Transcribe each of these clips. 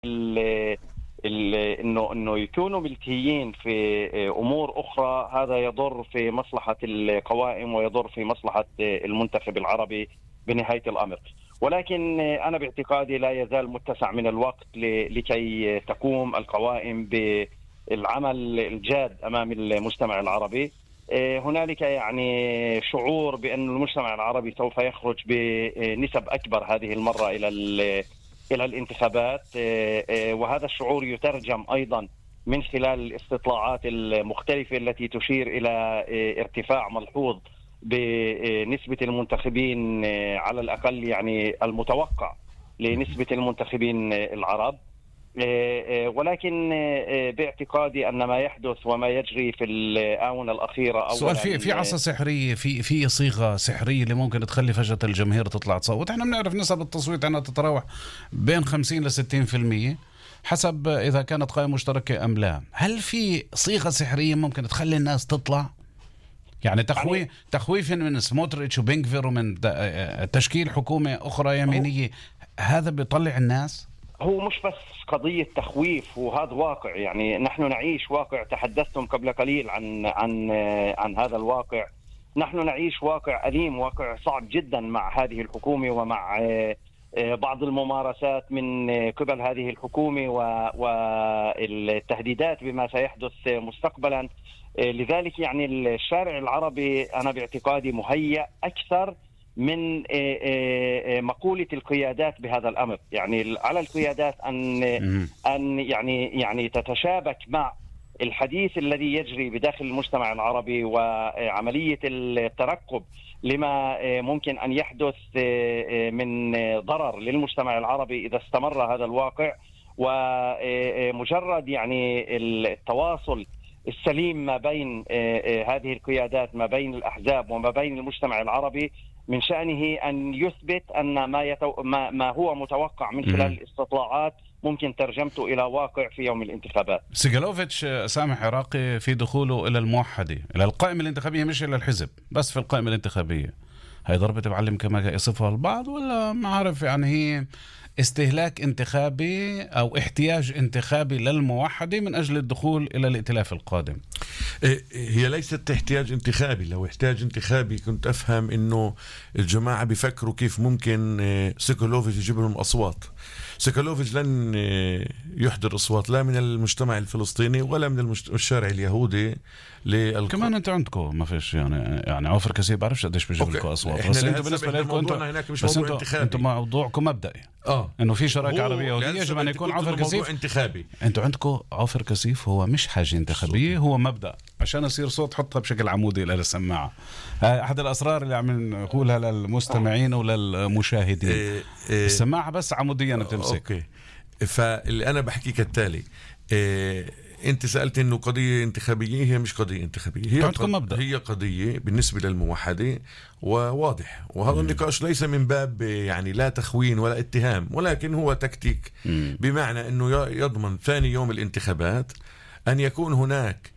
انه يكونوا ملكيين في امور اخرى، هذا يضر في مصلحه القوائم ويضر في مصلحه المنتخب العربي بنهايه الامر. ولكن انا باعتقادي لا يزال متسع من الوقت لكي تقوم القوائم بالعمل الجاد امام المجتمع العربي. هنالك يعني شعور بأن المجتمع العربي سوف يخرج بنسب أكبر هذه المرة إلى الانتخابات، وهذا الشعور يترجم أيضا من خلال الاستطلاعات المختلفة التي تشير إلى ارتفاع ملحوظ بنسبة المنتخبين، على الأقل يعني المتوقع لنسبة المنتخبين العرب. ولكن باعتقادي أن ما يحدث وما يجري في الآونة الأخيرة سؤال، في عصا سحرية، في صيغة سحرية اللي ممكن تخلي فجأة الجماهير تطلع تصوت؟ احنا بنعرف نسب التصويت أنها تتراوح بين 50 ل 60% حسب إذا كانت قائمة مشتركة أم لا. هل في صيغة سحرية ممكن تخلي الناس تطلع؟ يعني تخويف من سموتريتش وبنكفير ومن تشكيل حكومة أخرى يمينية، هذا بيطلع الناس؟ هو مش بس قضية تخويف، وهذا واقع. يعني نحن نعيش واقع، تحدثتم قبل قليل عن هذا الواقع. نحن نعيش واقع أليم، واقع صعب جدا مع هذه الحكومة ومع بعض الممارسات من قبل هذه الحكومة والتهديدات بما سيحدث مستقبلا. لذلك يعني الشارع العربي أنا باعتقادي مهيأ أكثر من مقولة القيادات بهذا الأمر. يعني على القيادات أن يعني تتشابك مع الحديث الذي يجري بداخل المجتمع العربي وعملية الترقب لما ممكن أن يحدث من ضرر للمجتمع العربي إذا استمر هذا الواقع. ومجرد يعني التواصل السليم ما بين هذه القيادات، ما بين الأحزاب وما بين المجتمع العربي، من شأنه أن يثبت أن ما هو متوقع من خلال الاستطلاعات ممكن ترجمته إلى واقع في يوم الانتخابات. سيغالوفيتش سامح عراقي في دخوله إلى الموحدة، إلى القائمة الانتخابية، مش إلى الحزب بس، في القائمة الانتخابية، هاي ضربة بعلم كما يصفها البعض، ولا ما عارف يعني هي استهلاك انتخابي أو احتياج انتخابي للموحدة من أجل الدخول إلى الائتلاف القادم؟ هي ليست احتياج انتخابي. لو احتياج انتخابي كنت أفهم إنه الجماعة بيفكروا كيف ممكن سيغالوفيتش يجيب لهم أصوات. سيغالوفيتش لن يحضر أصوات لا من المجتمع الفلسطيني ولا من الشارع اليهودي. كمان انت عندكم ما فيش يعني عوفر كثير بعرفش قديش بيجيب لكم اصوات، بس انتم بالنسبه لكم انتم موضوعكم مبدئي انه في شراكه عربيه يهوديه يجب ان يكون عوفر كثيف انتخابي. انتم عندكم عوفر كثيف هو مش حاجه انتخابيه، هو مبدا عشان يصير صوت حطها بشكل عمودي الى السماعه. احد الاسرار اللي عم نقولها للمستمعين وللمشاهدين، السماعه بس عموديا بتمسك. اوكي، فاللي انا بحكي كالتالي، انت سألت انه قضية انتخابية، هي مش قضية انتخابية، هي قضية بالنسبة للموحدة وواضح. وهذا النقاش ليس من باب يعني لا تخوين ولا اتهام، ولكن هو تكتيك، بمعنى انه يضمن ثاني يوم الانتخابات ان يكون هناك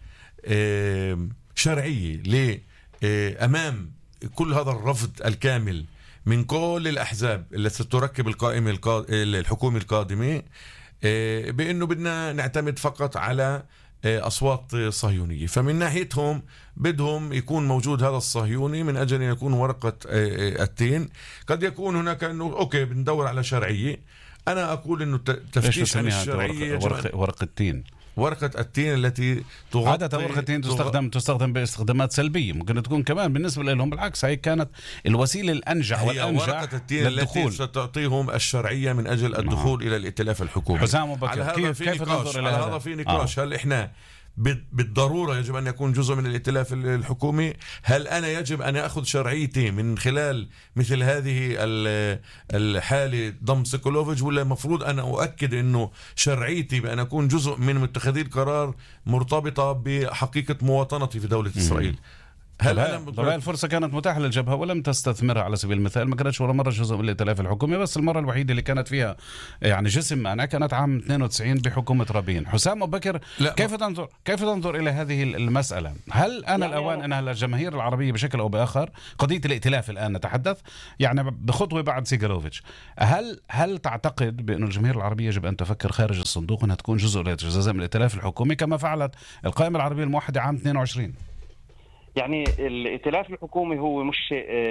شرعية امام كل هذا الرفض الكامل من كل الأحزاب التي ستركب القائمة الحكومة القادمة، بأنه بدنا نعتمد فقط على أصوات صهيونية. فمن ناحيتهم بدهم يكون موجود هذا الصهيوني من أجل أن يكون ورقة التين. قد يكون هناك أنه أوكي بندور على شرعية. أنا أقول أنه تفتيش عن الشرعية ورقة التين، ورقة التين التي عادة ورقة التين تستخدم باستخدامات سلبية، ممكن تكون كمان بالنسبة لهم بالعكس هي كانت الوسيلة الأنجع والأنجع. ورقة التين التي ستعطيهم الشرعية من أجل الدخول إلى الائتلاف الحكومي. حسام وبكر، كيف ننظر إلى هذا؟ في نقاش. هل إحنا بالضرورة يجب أن يكون جزء من الائتلاف الحكومي؟ هل أنا يجب أن أخذ شرعيتي من خلال مثل هذه الحالة ضم سيغالوفيتش، ولا مفروض أنا أؤكد أنه شرعيتي بأن أكون جزء من متخذي القرار مرتبطة بحقيقة مواطنتي في دولة إسرائيل؟ هل الفرصة كانت متاحة للجبهة ولم تستثمرها على سبيل المثال؟ ما كانتش ولا مرة جزء من الائتلاف الحكومي، بس المرة الوحيدة اللي كانت فيها يعني جسم أنا كانت عام 92 بحكومة رابين. حسام أبو بكر، كيف تنظر إلى هذه المسألة؟ هل أنا الأوان أنها الجماهير العربية بشكل أو بآخر، قضية الائتلاف الآن نتحدث يعني بخطوة بعد سيجالوفيتش، هل تعتقد بأن الجماهير العربية يجب أن تفكر خارج الصندوق وأنها تكون جزء من الائتلاف الحكومي كما فعلت القائمة العربية الموحدة عام 22؟ يعني الائتلاف الحكومي هو مش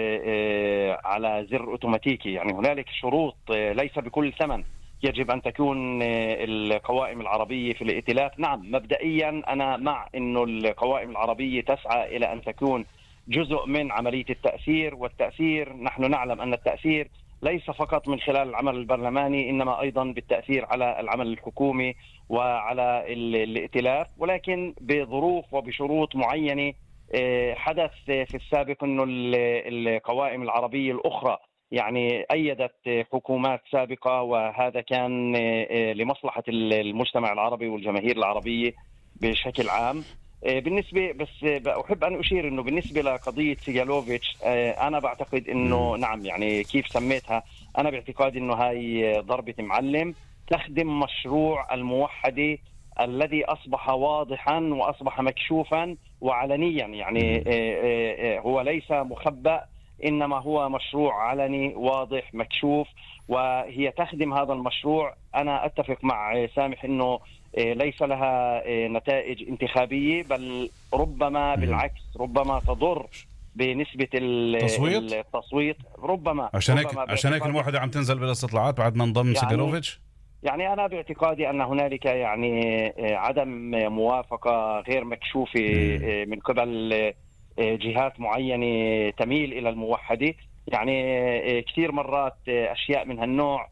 على زر اوتوماتيكي، يعني هنالك شروط ليس بكل ثمن يجب ان تكون القوائم العربيه في الائتلاف. نعم مبدئيا انا مع انه القوائم العربيه تسعى الى ان تكون جزء من عمليه التاثير، والتاثير نحن نعلم ان التاثير ليس فقط من خلال العمل البرلماني انما ايضا بالتاثير على العمل الحكومي وعلى الائتلاف، ولكن بظروف وبشروط معينه. حدث في السابق انه القوائم العربية الأخرى يعني أيدت حكومات سابقة، وهذا كان لمصلحة المجتمع العربي والجماهير العربية بشكل عام. بالنسبة بس أحب أن أشير أنه بالنسبة لقضية سيجالوفيتش أنا بعتقد أنه نعم يعني كيف سميتها، أنا باعتقادي أنه هاي ضربة معلم تخدم مشروع الموحدة الذي أصبح واضحا وأصبح مكشوفا وعلنيا، يعني هو ليس مخبأ إنما هو مشروع علني واضح مكشوف، وهي تخدم هذا المشروع. أنا أتفق مع سامح إنه ليس لها نتائج انتخابية، بل ربما بالعكس ربما تضر بنسبة التصويت ربما. عشان هيك الموحدة عم تنزل بالاستطلاعات بعد ما انضم سيجالوفيتش. يعني أنا باعتقادي أن هنالك يعني عدم موافقة غير مكشوفة من قبل جهات معينة تميل إلى الموحدة. يعني كثير مرات أشياء من هالنوع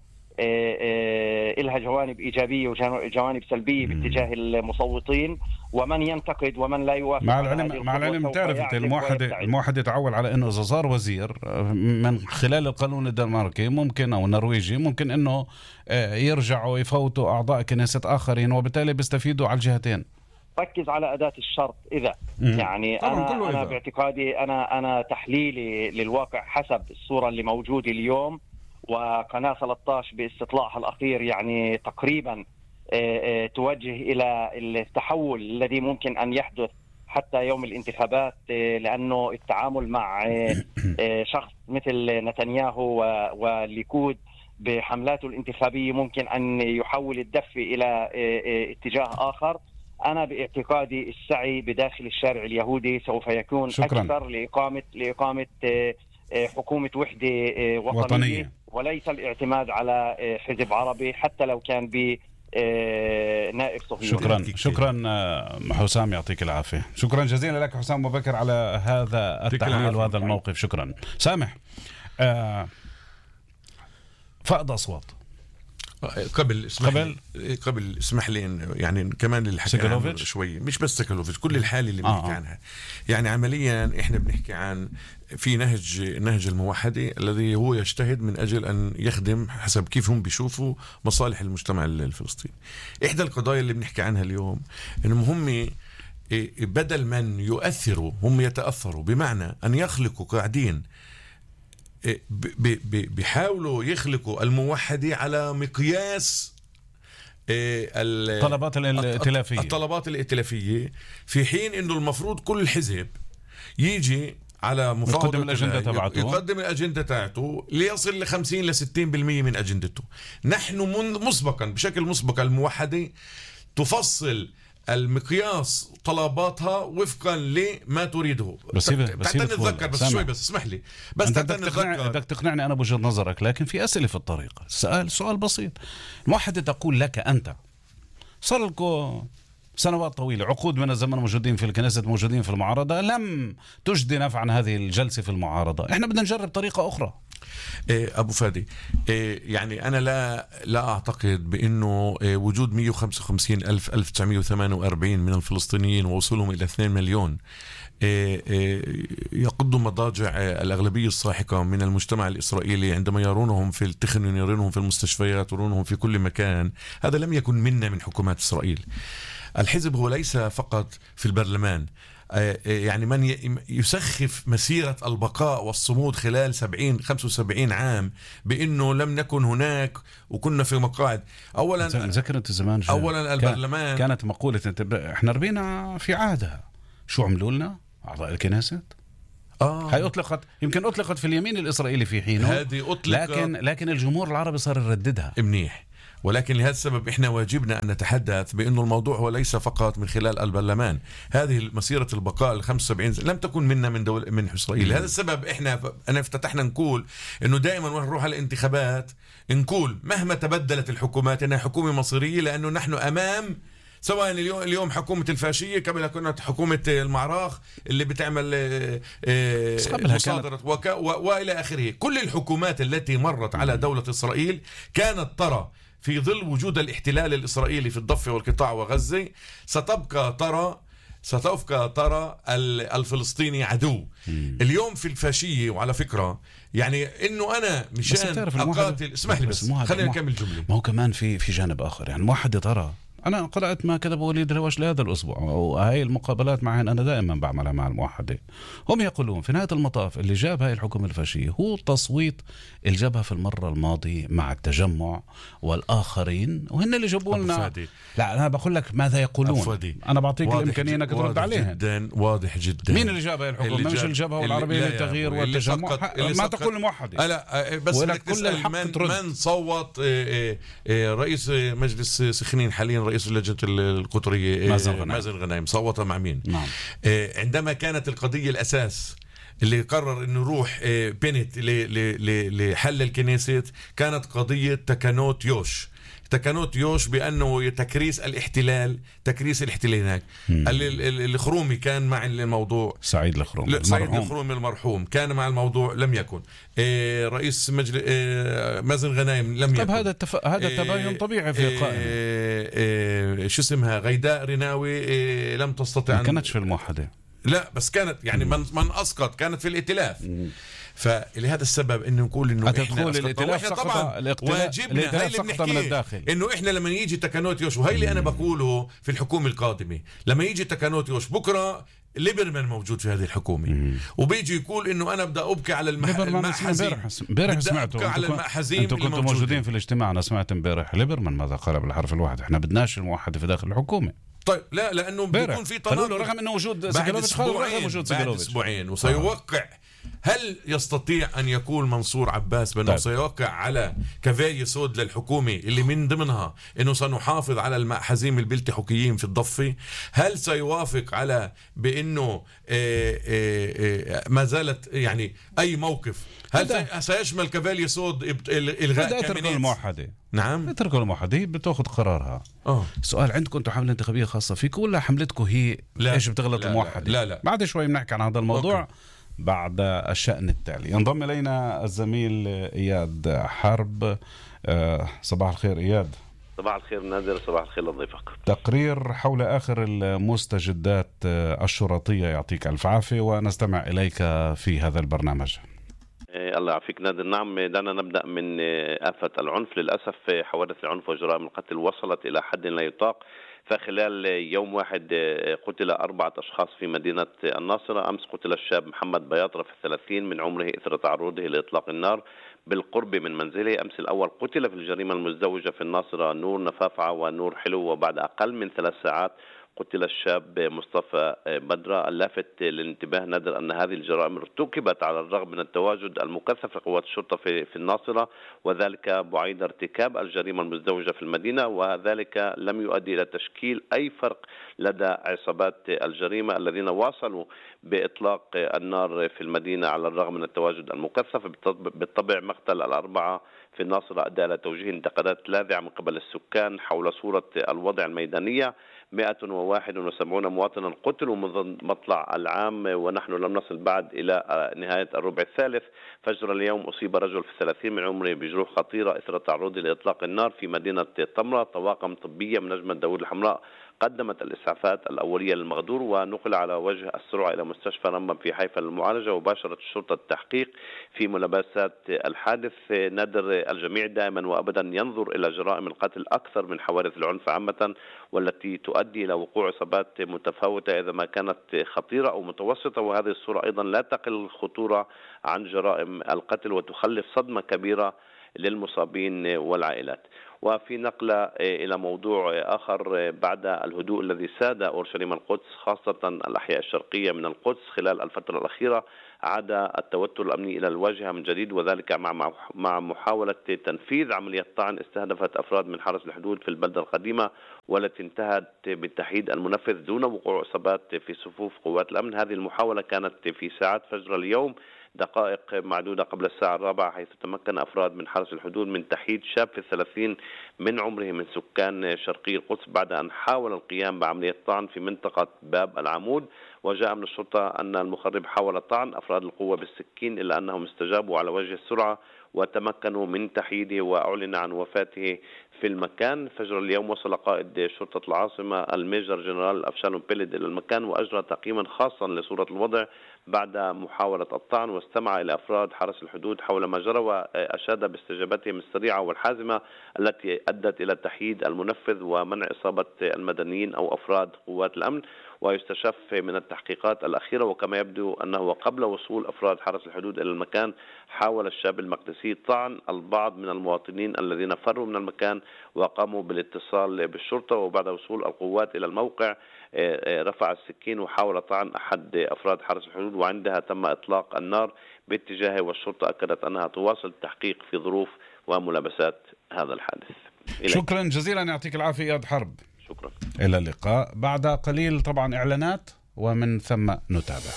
إلها جوانب إيجابية وجوانب سلبية باتجاه المصوتين، ومن ينتقد ومن لا يوافق. مع العلم تعرف أنت الموحدة تعول على أنه إذا صار وزير من خلال القانون الدنماركي ممكن أو النرويجي ممكن أنه يرجعوا يفوتوا أعضاء كنيسة آخرين، وبالتالي بيستفيدوا على الجهتين. ركز على أداة الشرط إذا يعني أنا باعتقادي أنا تحليلي للواقع حسب الصورة اللي موجودة اليوم، وقناة 13 باستطلاعها الأخير يعني تقريبا توجه إلى التحول الذي ممكن أن يحدث حتى يوم الانتخابات، لأنه التعامل مع شخص مثل نتنياهو والليكود بحملاته الانتخابية ممكن أن يحول الدفة إلى اتجاه آخر. أنا باعتقادي السعي بداخل الشارع اليهودي سوف يكون أكثر لإقامة حكومة وحدة وطنية، وليس الاعتماد على حزب عربي حتى لو كان بنائب صهيوني. شكرا حسام، يعطيك العافية. شكرا جزيلا لك حسام أبو بكر على هذا التحليل وهذا الموقف. شكرا. سامح، فقد أصوات قبل اسمح لي يعني كمان اللي حكي عنه شوي، مش بس سيجالوفيتش، كل الحالة اللي بنحكي عنها. يعني عمليا احنا بنحكي عن في نهج الموحدة الذي هو يجتهد من اجل ان يخدم حسب كيف هم بيشوفوا مصالح المجتمع الفلسطيني. احدى القضايا اللي بنحكي عنها اليوم انهم هم بدل من يؤثروا هم يتأثروا، بمعنى ان يخلقوا قاعدين بيحاولوا يخلقوا الموحدة على مقياس الطلبات الائتلافية، في حين انه المفروض كل حزب يجي على مفاوضة يقدم الأجندة تاعته ليصل ل 50 ل 60% من أجندته. نحن مسبقا بشكل مسبق الموحدة تفصل المقياس طلباتها وفقا لما تريده. بس نتذكر بس شوي، بس اسمح لي بس بدك تقنعني أنا بوجهة نظرك، لكن في أسئلة في الطريق. سؤال بسيط. الموحدة تقول لك أنت صار لكم سنوات طويلة، عقود من الزمن موجودين في الكنيسة، موجودين في المعارضة، لم تجدي نفعا هذه الجلسة في المعارضة. احنا بدنا نجرب طريقة أخرى. أبو فادي، يعني أنا لا أعتقد بأنه وجود 155,948 من الفلسطينيين ووصولهم إلى 2 مليون يقضوا مضاجع الأغلبية الساحقة من المجتمع الإسرائيلي عندما يرونهم في التخن، يرونهم في المستشفيات، يرونهم في كل مكان. هذا لم يكن منا من حكومات إسرائيل. الحزب هو ليس فقط في البرلمان، يعني من يسخف مسيرة البقاء والصمود خلال 75 عام بأنه لم نكن هناك وكنا في مقاعد. أولا ذكرت زمان أولا البرلمان كانت مقولة احنا ربينا في عادها، شو عملوا لنا أعضاء الكنيست؟ هاي يمكن أطلقت في اليمين الإسرائيلي في حينه، هذه لكن الجمهور العربي صار يرددها منيح. ولكن لهذا السبب إحنا واجبنا أن نتحدث بأنه الموضوع هو ليس فقط من خلال البرلمان. هذه مسيرة البقاء 75 لم تكن منا من إسرائيل. لهذا السبب أنا افتتحنا نقول أنه دائما نروح على الانتخابات نقول مهما تبدلت الحكومات أنها حكومة مصيرية، لأنه نحن أمام سواء اليوم حكومة الفاشية، قبل كانت حكومة المعراخ اللي بتعمل مصادرة وإلى آخره. كل الحكومات التي مرت على دولة إسرائيل كانت ترى في ظل وجود الاحتلال الإسرائيلي في الضفة والقطاع وغزة ستبقى ترى الفلسطيني عدو. اليوم في الفاشية، وعلى فكرة يعني انه انا مشان اقاتل، اسمح لي بس خلينا نكمل جملة. ما هو كمان في جانب اخر، يعني موحد ترى أنا قرأت ما كتبه وليد الهواش لهذا الأسبوع، وهي المقابلات معهم أنا دائما بعملها مع الموحدة. هم يقولون في نهاية المطاف اللي جاب هاي الحكومة الفاشية هو تصويت اللي جابها في المرة الماضية مع التجمع والآخرين، وهن اللي جابوا لنا. لا أنا بقول لك ماذا يقولون، أنا بعطيك الإمكانية أنك ترد عليهم. جدا واضح جدا مين اللي جاب هاي الحكومة، مش اللي جابها والعربية للتغيير والتجمع. ما تقول الموحدة، لا بس بدك تسأل من صوت رئيس مجلس سخنين حاليا، رئيس اللجنة القطرية مازن غنايم، صوت مع مين؟ نعم. عندما كانت القضية الأساس اللي قرر انه يروح بينت لحل الكنيست كانت قضية تكانوت يوش بأنه تكريس الاحتلال هناك. الخرومي كان مع الموضوع، سعيد الخرومي المرحوم كان مع الموضوع، لم يكن رئيس مجلس مازن غنايم لم يكن. هذا تباين طبيعي في قائمة شو اسمها غيداء رناوي لم تستطع، ما كانتش في الموحدة، لا بس كانت يعني من أسقط كانت في الائتلاف. فلهذا السبب انه نقول انه احنا طبعا واجبنا هاي اللي بنحكيه، انه احنا لما يجي تكانوت يوش، وهي اللي انا بقوله في الحكومة القادمة، لما يجي تكانوت يوش بكره ليبرمان موجود في هذه الحكومة وبيجي يقول انه انا بدي ابكي على المأحزين. امبارح سمعتوا على المأحزين، انتم كنتوا موجودين في الاجتماع، انا سمعت امبارح ليبرمان ماذا قال بالحرف الواحد، احنا بدناش الموحدة في داخل الحكومة. طيب لا، لانه بيكون في تناقض رغم انه وجود سيجلوفيتش، بعد اسبوعين وسيوقع. هل يستطيع أن يقول منصور عباس بأنه سيوقع على كفاية سود للحكومة اللي من ضمنها أنه سنحافظ على المأحزين البلتحوكيين في الضفة؟ هل سيوافق على بأنه ما زالت يعني أي موقف؟ هل سيشمل كفاية سود إلغاء كامينيت؟ الموحدة. نعم، اتركوا الموحدة، هي بتاخذ قرارها. سؤال، عندكم انتم حملة انتخابية خاصة فيكم ولا حملتكم هي ايش بتغلط الموحدة؟ لا. بعد شوي بنحكي عن هذا الموضوع. بعد الشأن التالي ينضم إلينا الزميل إياد حرب. صباح الخير إياد. صباح الخير نادر، صباح الخير لضيفك. تقرير حول آخر المستجدات الشرطية، يعطيك ألف عافية ونستمع إليك في هذا البرنامج. الله يعافيك نادر. نعم، دعنا نبدأ من آفة العنف. للأسف حوادث العنف وجرائم القتل وصلت إلى حد لا يطاق، فخلال يوم واحد قتل 4 أشخاص في مدينة الناصرة. أمس قتل الشاب محمد بياطرة في 30 من عمره إثر تعرضه لإطلاق النار بالقرب من منزله. أمس الأول قتل في الجريمة المزدوجة في الناصرة نور نفافعة ونور حلو، وبعد أقل من 3 ساعات قتل الشاب مصطفى بدرة. اللافت للانتباه نادر أن هذه الجرائم ارتكبت على الرغم من التواجد المكثف لقوات الشرطة في الناصرة، وذلك بعيد ارتكاب الجريمة المزدوجة في المدينة، وذلك لم يؤدي إلى تشكيل أي فرق لدى عصابات الجريمة الذين واصلوا بإطلاق النار في المدينة على الرغم من التواجد المكثف. بالطبع مقتل الأربعة في الناصرة أدى إلى توجيه انتقادات لاذعة من قبل السكان حول صورة الوضع الميدانية. 171 مواطنا قتلوا منذ مطلع العام، ونحن لم نصل بعد إلى نهاية الربع الثالث. فجر اليوم أصيب رجل في 30 من عمره بجروح خطيرة إثر تعرضه لإطلاق النار في مدينة طمرة. طواقم طبية من نجمة داود الحمراء قدمت الإسعافات الأولية للمغدور ونقل على وجه السرعة إلى مستشفى رمبن في حيفا للمعالجة. وباشرت الشرطة التحقيق في ملابسات الحادث. نادر الجميع دائما وأبدا ينظر إلى جرائم القتل أكثر من حوادث العنف عامة، والتي تؤدي إلى وقوع إصابات متفاوتة إذا ما كانت خطيرة أو متوسطة، وهذه الصورة أيضا لا تقل الخطورة عن جرائم القتل وتخلف صدمة كبيرة للمصابين والعائلات. وفي نقلة إلى موضوع آخر، بعد الهدوء الذي ساد أورشليم القدس خاصة الأحياء الشرقية من القدس خلال الفترة الأخيرة، عاد التوتر الأمني إلى الواجهة من جديد، وذلك مع محاولة تنفيذ عملية طعن استهدفت أفراد من حرس الحدود في البلدة القديمة، والتي انتهت بالتحييد المنفذ دون وقوع إصابات في صفوف قوات الأمن. هذه المحاولة كانت في ساعات فجر اليوم، دقائق معدودة قبل الساعة 4، حيث تمكن أفراد من حرس الحدود من تحييد شاب في 30 من عمره من سكان شرقي القدس بعد أن حاول القيام بعملية طعن في منطقة باب العمود. وجاء من الشرطة أن المخرب حاول طعن أفراد القوة بالسكين، إلا أنهم استجابوا على وجه السرعة وتمكنوا من تحييده، وأعلن عن وفاته في المكان. فجر اليوم وصل قائد شرطة العاصمة الميجر جنرال أفشالوم بيلد إلى المكان، وأجرى تقييما خاصا لصورة الوضع بعد محاولة الطعن، واستمع إلى أفراد حرس الحدود حول ما جرى، وأشاد باستجابتهم السريعة والحازمة التي أدت إلى تحييد المنفذ ومنع إصابة المدنيين أو أفراد قوات الأمن. ويستشف من التحقيقات الأخيرة وكما يبدو أنه قبل وصول أفراد حرس الحدود إلى المكان حاول الشاب المقدسي طعن البعض من المواطنين الذين فروا من المكان وقاموا بالاتصال بالشرطة، وبعد وصول القوات إلى الموقع رفع السكين وحاول طعن أحد أفراد حرس الحدود، وعندها تم إطلاق النار باتجاهه، والشرطة أكدت أنها تواصل التحقيق في ظروف وملابسات هذا الحادث. شكرا جزيلا، يعطيك العافية إياد حرب. شكرا. إلى اللقاء. بعد قليل طبعا إعلانات ومن ثم نتابع.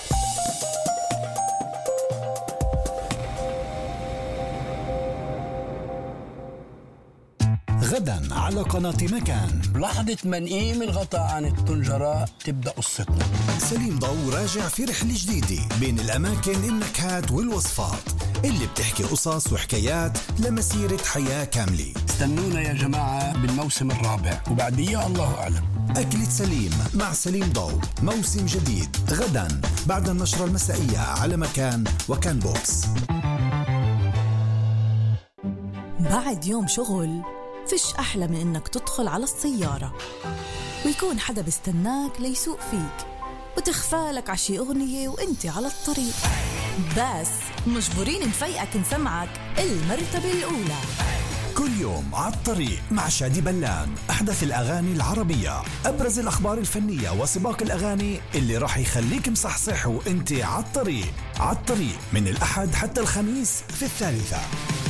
غدا على قناة مكان، لحظة منقيم الغطاء عن الطنجرة تبدأ قصتنا. سليم ضو راجع في رحلة جديدة بين الأماكن، النكهات والوصفات اللي بتحكي قصص وحكايات لمسيرة حياة كاملة. استنونا يا جماعة بالموسم الرابع، وبعديه الله أعلم. أكلة سليم مع سليم ضو، موسم جديد غدا بعد النشرة المسائية على مكان وكان بوكس. بعد يوم شغل فيش أحلى من إنك تدخل على السيارة ويكون حدا بيستناك ليسوق فيك وتخفالك عشي أغنية وإنتي على الطريق، بس مجبورين نفيقك نسمعك المرتبة الأولى. كل يوم على الطريق مع شادي بلان، أحدث الأغاني العربية، أبرز الأخبار الفنية وسباق الأغاني اللي راح يخليك مصحصح وإنتي على الطريق. على الطريق من الأحد حتى الخميس في 3.